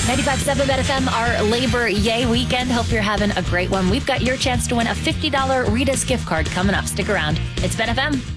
95.7 Bet FM, our Labor Yay weekend. Hope you're having a great one. We've got your chance to win a $50 Rita's gift card coming up. Stick around. It's Bet FM.